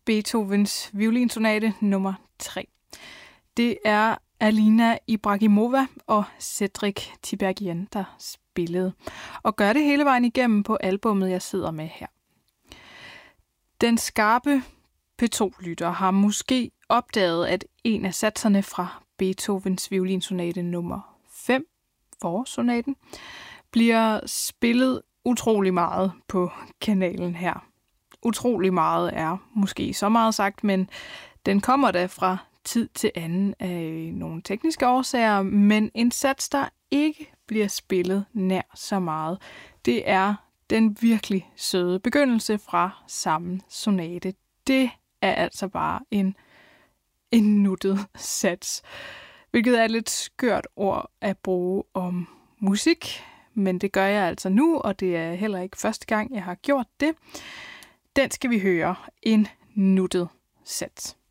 Beethovens violinsonate nummer 3. Det er Alina Ibragimova og Cedric Tiberghien, der spillede, og gør det hele vejen igennem på albummet, jeg sidder med her. Den skarpe P2-lytter har måske opdaget, at en af satserne fra Beethovens violinsonate nummer 5, forårssonaten, bliver spillet utrolig meget på kanalen her. Utrolig meget er måske så meget sagt, men den kommer da fra tid til anden af nogle tekniske årsager, men en sats, der ikke bliver spillet nær så meget, det er den virkelig søde begyndelse fra samme sonate. Det er altså bare en nuttet sats, hvilket er et lidt skørt ord at bruge om musik, men det gør jeg altså nu, og det er heller ikke første gang, jeg har gjort det. Den skal vi høre, en nuttet sats.